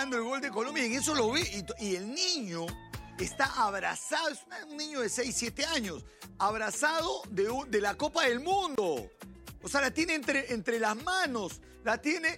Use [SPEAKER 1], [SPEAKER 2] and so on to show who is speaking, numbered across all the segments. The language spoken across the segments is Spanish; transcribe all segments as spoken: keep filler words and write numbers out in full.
[SPEAKER 1] celebrando el gol de Colombia y en eso lo ve. Y, y el niño está abrazado, es un niño de seis, siete años, abrazado de, de la Copa del Mundo. O sea, la tiene entre, entre las manos, la tiene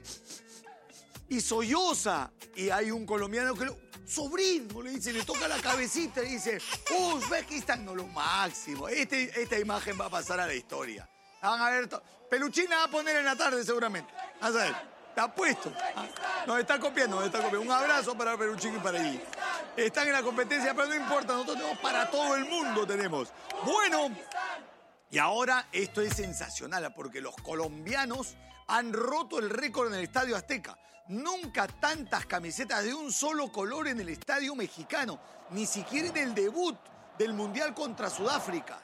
[SPEAKER 1] y solloza. Y hay un colombiano que lo... Sobrino, le dice, le toca la cabecita y dice, Uzbekistán, no, lo máximo. Este, esta imagen va a pasar a la historia. Van a ver... Peluchín la va a poner en la tarde seguramente. Vas a ver, está puesto. ¿Ah? Nos está copiando, nos está copiando. Un abrazo para Peluchín y para allí. Están en la competencia, pero no importa, nosotros tenemos para todo el mundo, tenemos. Bueno, y ahora esto es sensacional, porque los colombianos han roto el récord en el Estadio Azteca. Nunca tantas camisetas de un solo color en el Estadio Mexicano, ni siquiera en el debut del Mundial contra Sudáfrica.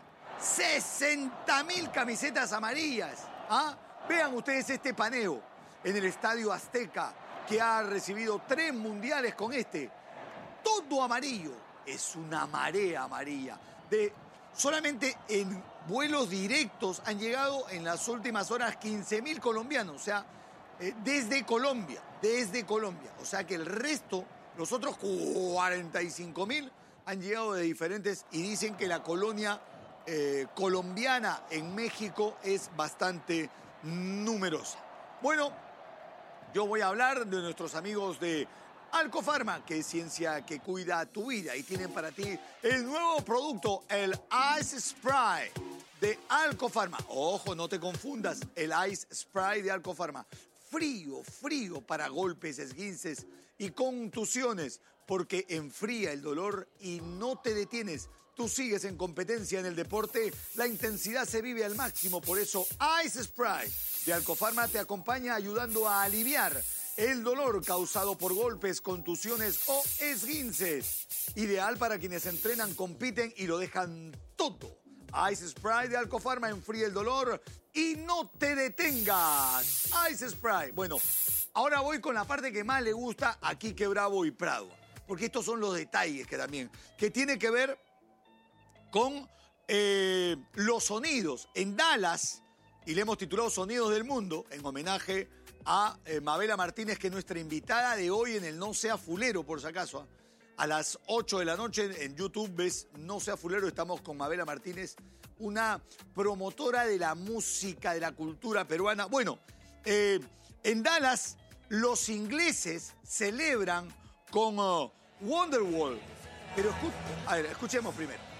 [SPEAKER 1] sesenta mil camisetas amarillas. ¿Ah? Vean ustedes este paneo en el Estadio Azteca, que ha recibido tres mundiales con este. Todo amarillo. Es una marea amarilla. De, solamente en vuelos directos han llegado en las últimas horas quince mil colombianos. O sea, eh, desde Colombia. Desde Colombia. O sea que el resto, los otros cuarenta y cinco mil, han llegado de diferentes y dicen que la colonia eh, colombiana en México es bastante numerosa. Bueno, yo voy a hablar de nuestros amigos de Alcofarma, que es ciencia que cuida tu vida. Y tienen para ti el nuevo producto, el Ice Spray de Alcofarma. Ojo, no te confundas, el Ice Spray de Alcofarma. Frío, frío para golpes, esguinces y contusiones, porque enfría el dolor y no te detienes. Tú sigues en competencia en el deporte, la intensidad se vive al máximo, por eso Ice Spray de Alcofarma te acompaña ayudando a aliviar el dolor causado por golpes, contusiones o esguinces. Ideal para quienes entrenan, compiten y lo dejan todo. Ice Spray de Alcofarma enfría el dolor y no te detengas. Ice Spray. Bueno, ahora voy con la parte que más le gusta a Quique Bravo y Prado, porque estos son los detalles que también, que tiene que ver con eh, los sonidos. En Dallas, y le hemos titulado Sonidos del Mundo, en homenaje a eh, Mabela Martínez, que es nuestra invitada de hoy en el No Sea Fulero, por si acaso. ¿eh? A las ocho de la noche en YouTube ves No Sea Fulero, estamos con Mabela Martínez, una promotora de la música, de la cultura peruana. Bueno, eh, en Dallas los ingleses celebran con uh, Wonderwall. Pero escu a ver, escuchemos primero.